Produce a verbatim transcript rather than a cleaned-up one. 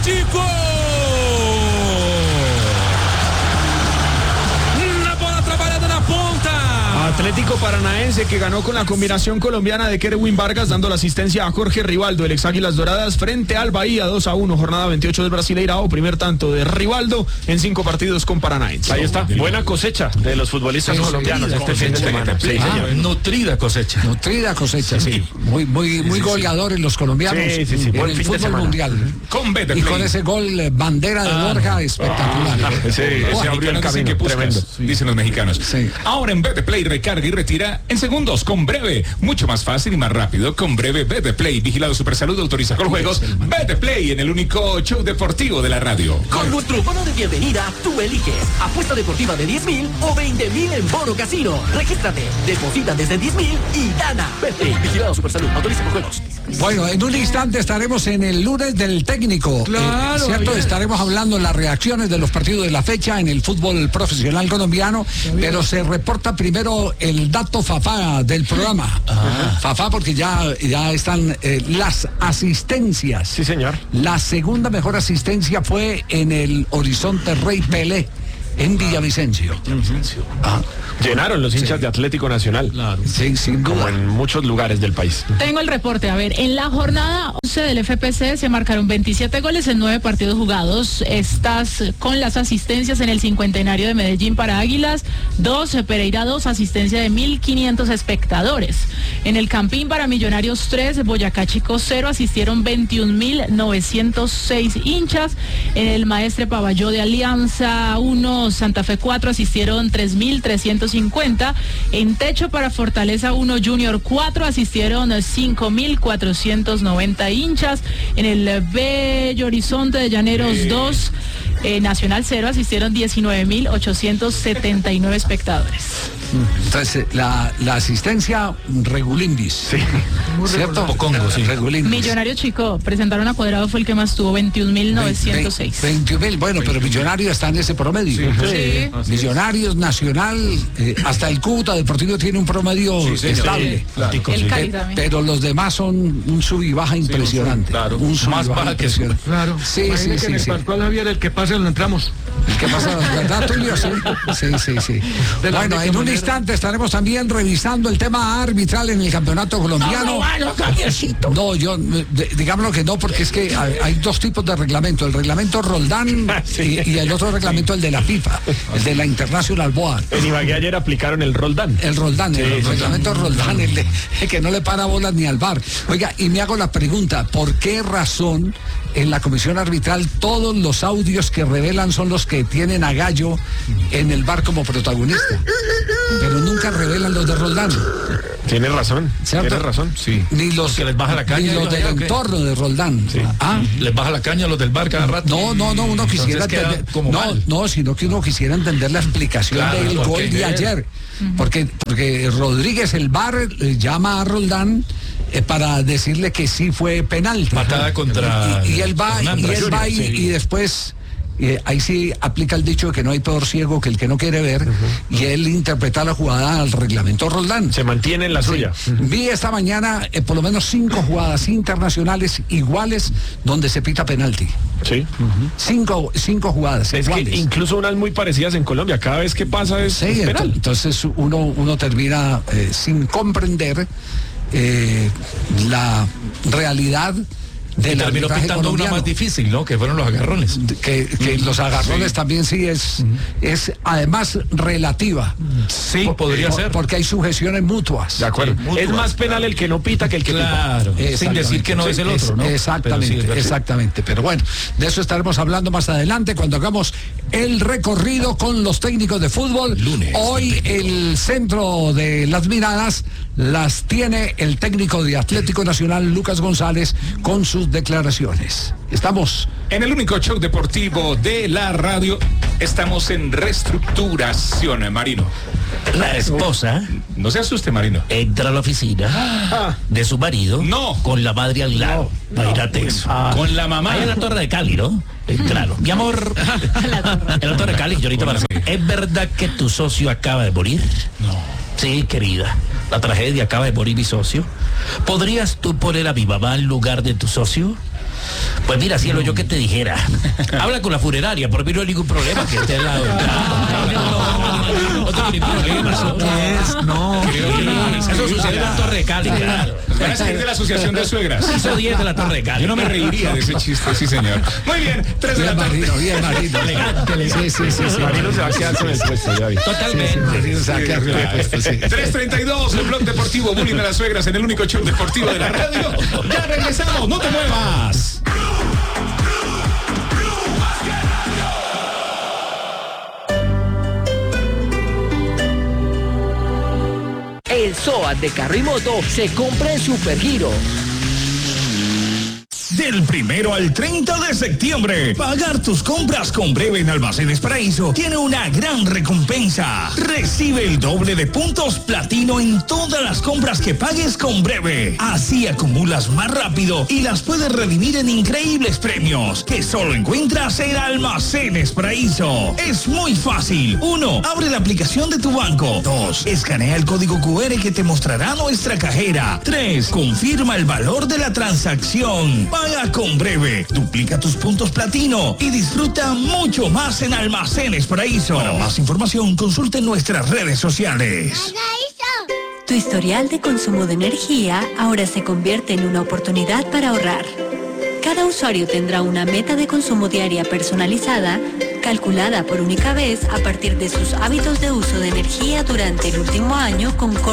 Chico. La bola trabalhada na ponta. Atlético Paranaense que ganó con la combinación colombiana de Kerwin Vargas dando la asistencia a Jorge Rivaldo, el ex Águilas Doradas, frente al Bahía dos a uno, jornada veintiocho del Brasileirao, primer tanto de Rivaldo en cinco partidos con Paranaense. Ahí está, buena cosecha de los futbolistas sí, colombianos este fin de semana. Sí, ah, nutrida cosecha. Nutrida cosecha, sí. Muy, muy, muy goleadores los colombianos sí, sí, sí. en Buen el fin fútbol de semana. mundial. Con y con ese gol eh, bandera de ah, Borja espectacular. Ah, sí, oh, se abrió el camino, tremendo, sí. Dicen los mexicanos. Sí. Ahora en Betplay recarga y retira en segundos con Breve, mucho más fácil y más rápido con Breve. Betplay, vigilado Supersalud, autorizado con juegos. Betplay en el único show deportivo de la radio. Con nuestro bono de bienvenida, tú eliges apuesta deportiva de diez mil o veinte mil en bono casino. Regístrate, deposita desde diez mil y gana. Betplay, vigilado Supersalud, autorizado con juegos. Bueno, en un instante estaremos en el lunes del técnico. Claro, eh, ¿cierto? Bien. Estaremos hablando de las reacciones de los partidos de la fecha en el fútbol profesional colombiano, pero se reporta primero el dato Fafá del programa. Ah. Fafá, porque ya, ya están eh, las asistencias. Sí, señor. La segunda mejor asistencia fue en el Horizonte Rey Pelé, en Villavicencio. Villavicencio. Ah. Llenaron los hinchas sí. de Atlético Nacional. Claro. Sí, sin duda. Como en muchos lugares del país. Tengo el reporte. A ver, en la jornada once del F P C se marcaron veintisiete goles en nueve partidos jugados. Estas con las asistencias en el cincuentenario de Medellín para Águilas, dos, Pereira dos, asistencia de mil quinientos espectadores. En el Campín para Millonarios tres, Boyacá Chico cero, asistieron veintiún mil novecientos seis hinchas. En el Maestre Paballó de Alianza uno, Santa Fe cuatro, asistieron tres mil trescientos cincuenta. En Techo para Fortaleza uno, Junior cuatro, asistieron cinco mil cuatrocientos noventa hinchas. En el Bello Horizonte de Llaneros dos, eh, Nacional cero, asistieron diecinueve mil ochocientos setenta y nueve espectadores. Entonces, la, la asistencia regulindis. Sí. ¿Cierto? Congo, sí. Regulindis. Millonario Chico, presentaron a Cuadrado, fue el que más tuvo, veintiún mil novecientos seis. veintiún mil, bueno, pero Millonario está en ese promedio. Sí. Sí. Sí. Millonarios, Nacional, eh, hasta el Cúcuta Deportivo tiene un promedio sí, estable. Sí, claro. El Cali también. Pero los demás son un sub y baja impresionante. Sí, claro. Un sub más baja que sub. Claro. Sí, sí, que sí. en el sí. Pascual Javier, el que pase lo entramos. El que pasa, ¿verdad, Tulio? Sí, sí, sí. sí. Bueno, en un manera. instante estaremos también revisando el tema arbitral en el campeonato colombiano. No, no, yo, de, digámoslo que no, porque es que hay, hay dos tipos de reglamento. El reglamento Roldán sí. y, y el otro reglamento, el de la FIFA, el de la International Board. En Ibagué ayer aplicaron el Roldán. El Roldán, sí, el, el reglamento Roldán, el, de, el que no le para bolas ni al V A R. Oiga, y me hago la pregunta, ¿por qué razón en la comisión arbitral todos los audios que revelan son los que tienen a Gallo en el V A R como protagonista, pero nunca revelan los de Roldán? Tiene razón, ¿cierto? Tiene razón, sí. Ni los que les baja la caña, ni los del entorno de Roldán. Sí. Ah, les baja la caña a los del bar cada rato. No, no, no, uno quisiera entender, como no, mal. no, sino que uno quisiera entender la explicación claro, del gol de ayer, uh-huh. porque porque Rodríguez el V A R eh, llama a Roldán eh, para decirle que sí fue penal. Patada contra. Y, y él va, y él va y, sí. y después. Eh, ahí sí aplica el dicho de que no hay peor ciego que el que no quiere ver, uh-huh. y él interpreta la jugada al reglamento Roldán. Se mantiene en la sí. suya. Uh-huh. Vi esta mañana eh, por lo menos cinco jugadas internacionales iguales donde se pita penalti. Sí. Uh-huh. Cinco, cinco jugadas es iguales. Que incluso unas muy parecidas en Colombia. Cada vez que pasa es, sí, es penal. Entonces uno, uno termina eh, sin comprender eh, la realidad. Y terminó pintando una más difícil, ¿no? Que fueron los agarrones. Que, que mm, los agarrones sí. también sí es, mm. es además relativa. Sí, por, podría por, ser. Porque hay sujeciones mutuas. De acuerdo. Sí, mutuas, es más penal claro. el que no pita que el que claro, pita. Sin decir que no sí, es el otro, ¿no? Exactamente, Pero sí, exactamente. Pero bueno, de eso estaremos hablando más adelante cuando hagamos el recorrido con los técnicos de fútbol. Lunes. Hoy el centro de las miradas las tiene el técnico de Atlético Nacional, Lucas González, con sus declaraciones. Estamos en el único show deportivo de la radio. Estamos en reestructuración, Marino. La esposa, no se asuste, Marino, entra a la oficina ah. de su marido, no, con la madre al lado, no, para ir a Texas. Ah. Con la mamá. Ahí en la Torre de Cali, ¿no? Eh, claro. Mi amor, en la Torre de Cali, yo ahorita para... ¿Es verdad que tu socio acaba de morir? No. Sí, querida, la tragedia, acaba de morir mi socio. ¿Podrías tú poner a mi mamá en lugar de tu socio? Pues mira, cielo, yo que te dijera. Habla con la funeraria, por mí no hay ningún problema que esté al lado. No, no, no tengo ningún problema. No. Eso sucede en la Torre de Cali, claro. Van a salir de la asociación de suegras. Hizo diez de la Torre de Cali. Yo no me reiría de ese chiste, sí, señor. Muy bien, tres de la Bien, tarde. Marino, bien, Marino. Sí, sí, sí, sí. Marino se va a quedar con el puesto, ya vi. Totalmente. Marino se va a quedar con el puesto, sí. tres treinta y dos, el blog deportivo Bullying de las suegras en el único show deportivo de la radio. Ya regresamos, no te muevas. El SOAT de carro y moto se compra en Supergiro. Del primero al treinta de septiembre, pagar tus compras con Breve en Almacenes Paraíso tiene una gran recompensa. Recibe el doble de puntos platino en todas las compras que pagues con Breve. Así acumulas más rápido y las puedes redimir en increíbles premios que solo encuentras en Almacenes Paraíso. Es muy fácil. uno. Abre la aplicación de tu banco. dos. Escanea el código cu erre que te mostrará nuestra cajera. tres. Confirma el valor de la transacción. Paga con Breve, duplica tus puntos platino y disfruta mucho más en Almacenes Paraíso. Para más información, consulte nuestras redes sociales. Tu historial de consumo de energía ahora se convierte en una oportunidad para ahorrar. Cada usuario tendrá una meta de consumo diaria personalizada, calculada por única vez a partir de sus hábitos de uso de energía durante el último año con